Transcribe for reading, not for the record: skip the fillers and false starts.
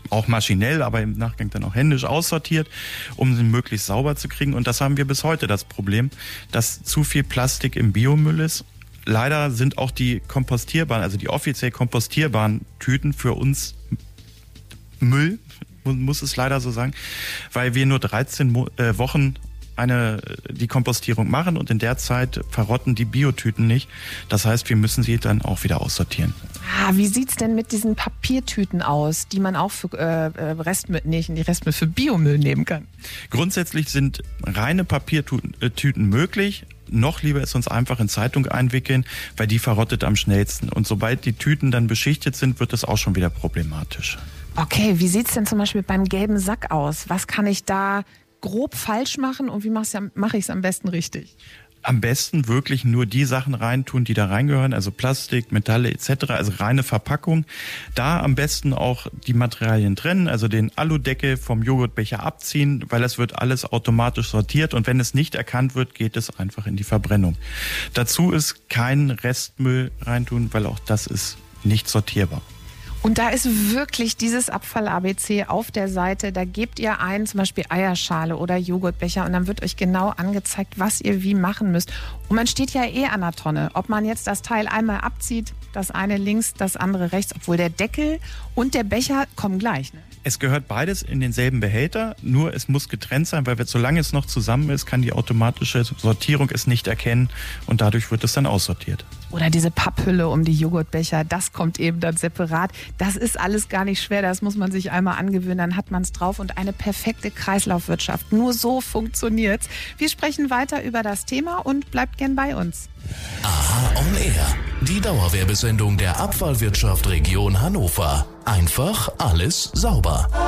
auch maschinell, aber im Nachgang dann auch händisch aussortiert, um sie möglichst sauber zu kriegen. Und das haben wir bis heute das Problem, dass zu viel Plastik im Biomüll ist. Leider sind auch die kompostierbaren, also die offiziell kompostierbaren Tüten für uns Müll, muss es leider so sagen, weil wir nur 13 Wochen die Kompostierung machen und in der Zeit verrotten die Biotüten nicht. Das heißt, wir müssen sie dann auch wieder aussortieren. Wie sieht's denn mit diesen Papiertüten aus, die man auch für für Biomüll nehmen kann? Grundsätzlich sind reine Papiertüten möglich. Noch lieber ist uns einfach in Zeitung einwickeln, weil die verrottet am schnellsten. Und sobald die Tüten dann beschichtet sind, wird es auch schon wieder problematisch. Okay, wie sieht's denn zum Beispiel beim gelben Sack aus? Was kann ich da grob falsch machen und wie mache ich es am besten richtig? Am besten wirklich nur die Sachen reintun, die da reingehören, also Plastik, Metalle etc., also reine Verpackung. Da am besten auch die Materialien trennen, also den Aludeckel vom Joghurtbecher abziehen, weil es wird alles automatisch sortiert und wenn es nicht erkannt wird, geht es einfach in die Verbrennung. Dazu ist kein Restmüll reintun, weil auch das ist nicht sortierbar. Und da ist wirklich dieses Abfall-ABC auf der Seite. Da gebt ihr ein, zum Beispiel Eierschale oder Joghurtbecher und dann wird euch genau angezeigt, was ihr wie machen müsst. Und man steht ja an der Tonne. Ob man jetzt das Teil einmal abzieht, das eine links, das andere rechts, obwohl der Deckel und der Becher kommen gleich, ne? Es gehört beides in denselben Behälter, nur es muss getrennt sein, weil solange es noch zusammen ist, kann die automatische Sortierung es nicht erkennen und dadurch wird es dann aussortiert. Oder diese Papphülle um die Joghurtbecher, das kommt eben dann separat. Das ist alles gar nicht schwer, das muss man sich einmal angewöhnen, dann hat man es drauf und eine perfekte Kreislaufwirtschaft. Nur so funktioniert's. Wir sprechen weiter über das Thema und bleibt gern bei uns. Aha on Air, die Dauerwerbesendung der Abfallwirtschaft Region Hannover. Einfach alles sauber.